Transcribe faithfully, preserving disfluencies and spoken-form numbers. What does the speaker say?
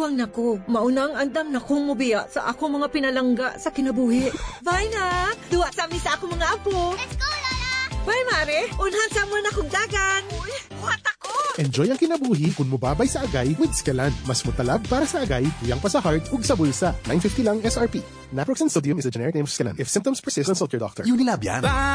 Puwang nako, maunang andam na kong mubiya sa ako mga pinalangga sa kinabuhi. Bye na! Duwa sa amin sa ako mga apo. Let's go, Lola! Bye, Mare! Unhan sa mo na kong dagan. Uy, what ako? Enjoy ang kinabuhi kung mubabay sa agay with Scalan. Mas mutalab para sa agay, tuyang pa sa heart, ug sa bulsa. nine fifty lang S R P. Naproxen sodium is a generic name of Scalan. If symptoms persist, consult your doctor. Unilabian.